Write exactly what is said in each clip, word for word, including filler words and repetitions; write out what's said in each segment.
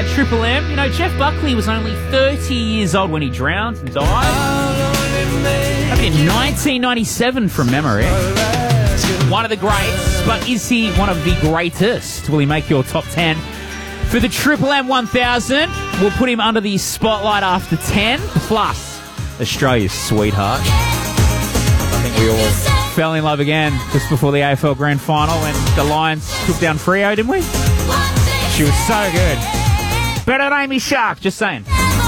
Triple M. You know, Jeff Buckley was only thirty years old when he drowned and died. Happened in nineteen ninety-seven from memory. One of the greats, but is he one of the greatest? Will he make your top ten? For the Triple M one thousand, we'll put him under the spotlight after ten, plus Australia's sweetheart. I think we all fell in love again just before the A F L Grand Final when the Lions took down Freo, didn't we? She was so good. Better than Amy Shark, just saying.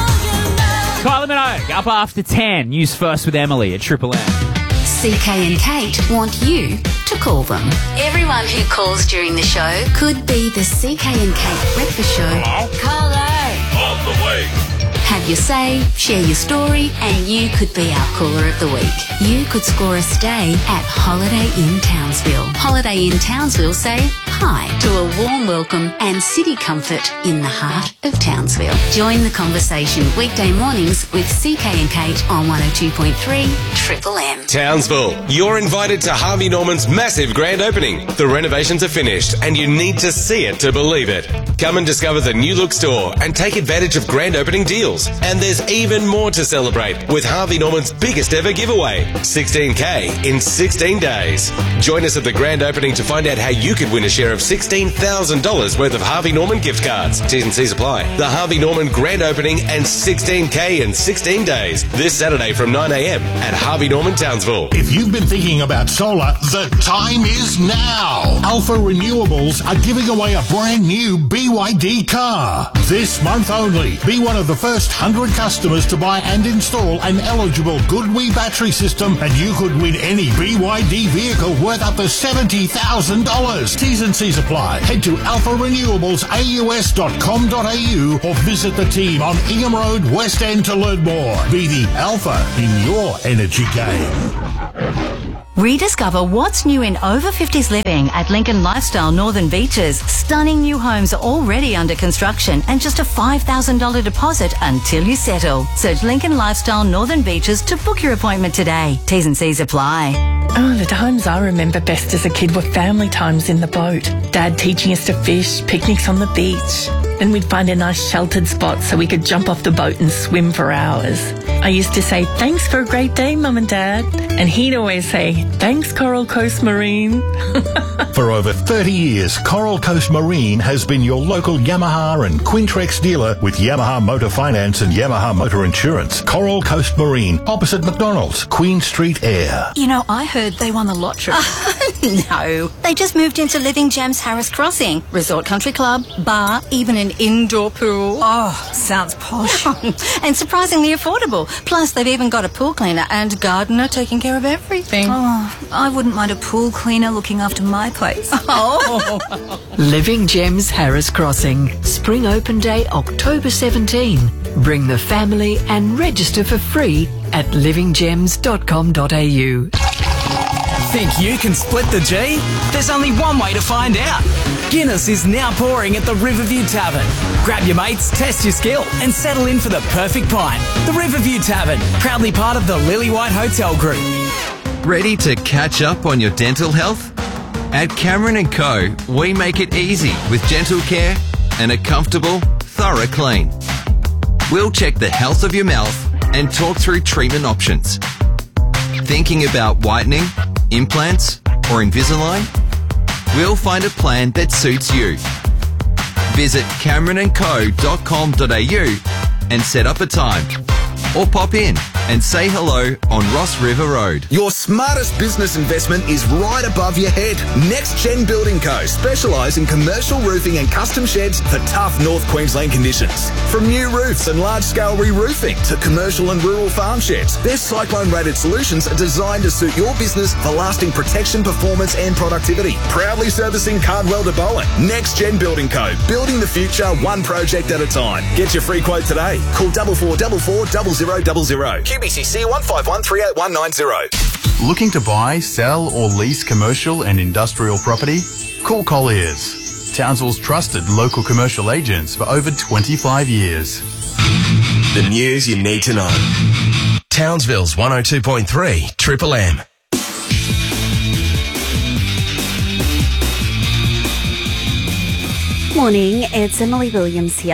Kylie Minogue, up after ten. News first with Emily at Triple M. C K and Kate want you to call them. Everyone who calls during the show could be the C K and Kate breakfast show. Hello? Caller. On the way. Have your say, share your story, and you could be our caller of the week. You could score a stay at Holiday Inn Townsville. Holiday Inn Townsville say hi to a warm welcome and city comfort in the heart of Townsville. Join the conversation weekday mornings with C K and Kate on one oh two point three Triple M. Townsville, you're invited to Harvey Norman's massive grand opening. The renovations are finished and you need to see it to believe it. Come and discover the new look store and take advantage of grand opening deals. And there's even more to celebrate with Harvey Norman's biggest ever giveaway, sixteen K in sixteen days. Join us at the grand opening to find out how you could win a share of sixteen thousand dollars worth of Harvey Norman gift cards. T's and C's apply. The Harvey Norman grand opening and sixteen K in sixteen days this Saturday from nine a.m. at Harvey Norman Townsville. If you've been thinking about solar, the time is now. Alpha Renewables are giving away a brand new B Y D car. This month only, be one of the first one hundred customers to buy and install an eligible GoodWe battery system, and you could win any B Y D vehicle worth up to seventy thousand dollars. T's and C's apply. Head to alpha renewables a u s dot com dot a u or visit the team on Ingham Road, West End to learn more. Be the alpha in your energy game. Rediscover what's new in over fifties living at Lincoln Lifestyle Northern Beaches. Stunning new homes already under construction and just a five thousand dollars deposit until you settle. Search Lincoln Lifestyle Northern Beaches to book your appointment today. T's and C's apply. Oh, the times I remember best as a kid were family times in the boat. Dad teaching us to fish, picnics on the beach. Then we'd find a nice sheltered spot so we could jump off the boat and swim for hours. I used to say, thanks for a great day, Mum and Dad. And he'd always say, thanks, Coral Coast Marine. For over thirty years, Coral Coast Marine has been your local Yamaha and Quintrex dealer with Yamaha Motor Finance and Yamaha Motor Insurance. Coral Coast Marine, opposite McDonald's, Queen Street Air. You know, I heard they won the lottery. No, they just moved into Living Gems Harris Crossing. Resort Country Club, bar, even an indoor pool. Oh, sounds posh. And surprisingly affordable. Plus, they've even got a pool cleaner and gardener taking care of everything. Oh, I wouldn't mind a pool cleaner looking after my place. Oh. Living Gems Harris Crossing. Spring Open Day, October seventeenth. Bring the family and register for free at living gems dot com dot a u. Think you can split the G? There's only one way to find out. Guinness is now pouring at the Riverview Tavern. Grab your mates, test your skill, and settle in for the perfect pint. The Riverview Tavern, proudly part of the Lily White Hotel Group. Ready to catch up on your dental health? At Cameron and Co, we make it easy with dental care and a comfortable, thorough clean. We'll check the health of your mouth and talk through treatment options. Thinking about whitening, implants, or Invisalign? We'll find a plan that suits you. Visit cameron and co dot com dot a u and set up a time. Or pop in and say hello on Ross River Road. Your smartest business investment is right above your head. Next Gen Building Co. specialise in commercial roofing and custom sheds for tough North Queensland conditions. From new roofs and large-scale re-roofing to commercial and rural farm sheds, their cyclone-rated solutions are designed to suit your business for lasting protection, performance and productivity. Proudly servicing Cardwell to Bowen. Next Gen Building Co. Building the future one project at a time. Get your free quote today. Call double four double four double zero double zero. Q B C C one five one three eight one nine zero. Looking to buy, sell or lease commercial and industrial property? Call Colliers, Townsville's trusted local commercial agents for over twenty-five years. The news you need to know. Townsville's one oh two point three Triple M. Morning, it's Emily Williams here.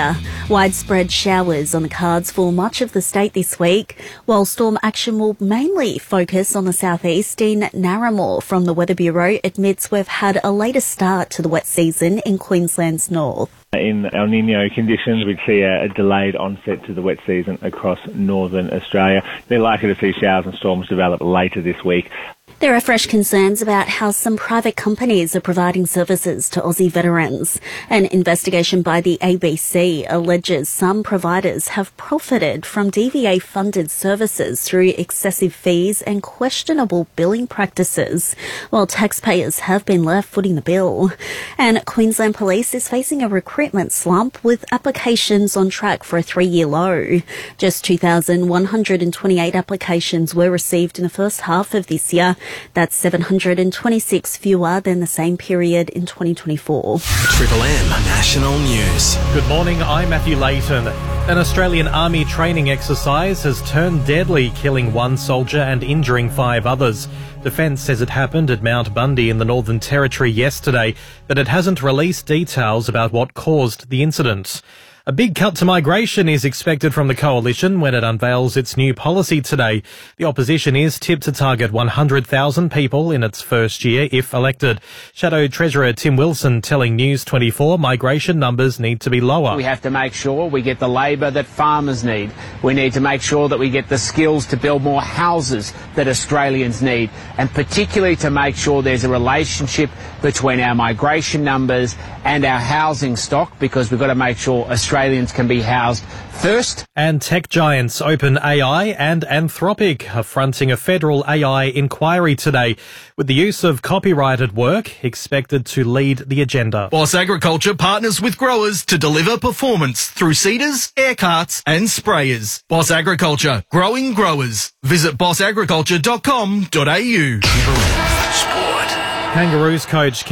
Widespread showers on the cards for much of the state this week, while storm action will mainly focus on the southeast. In Narramore from the Weather Bureau admits we've had a later start to the wet season in Queensland's north. In El Nino conditions, we'd see a, a delayed onset to the wet season across northern Australia. They're likely to see showers and storms develop later this week. There are fresh concerns about how some private companies are providing services to Aussie veterans. An investigation by the A B C alleges some providers have profited from D V A-funded services through excessive fees and questionable billing practices, while taxpayers have been left footing the bill. And Queensland Police is facing a recruitment slump with applications on track for a three-year low. Just two thousand one hundred twenty-eight applications were received in the first half of this year. That's seven hundred twenty-six fewer than the same period in twenty twenty-four. Triple M National News. Good morning, I'm Matthew Layton. An Australian Army training exercise has turned deadly, killing one soldier and injuring five others. Defence says it happened at Mount Bundy in the Northern Territory yesterday, but it hasn't released details about what caused the incident. A big cut to migration is expected from the Coalition when it unveils its new policy today. The opposition is tipped to target one hundred thousand people in its first year if elected. Shadow Treasurer Tim Wilson telling News twenty-four migration numbers need to be lower. We have to make sure we get the labour that farmers need. We need to make sure that we get the skills to build more houses that Australians need, and particularly to make sure there's a relationship between our migration numbers and our housing stock, because we've got to make sure Australians can be housed first. And tech giants OpenAI and Anthropic are fronting a federal A I inquiry today, with the use of copyrighted work expected to lead the agenda. Boss Agriculture partners with growers to deliver performance through seeders, air carts and sprayers. Boss Agriculture, growing growers. Visit boss agriculture dot com dot a u. Kangaroos coach